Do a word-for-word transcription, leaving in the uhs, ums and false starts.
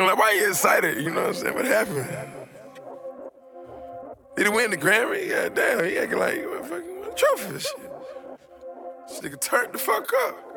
I'm like, why you excited? You know what I'm saying? What happened? Did he win the Grammy? God damn, he acting like, what fucking what trophy and shit. This nigga turned the fuck up.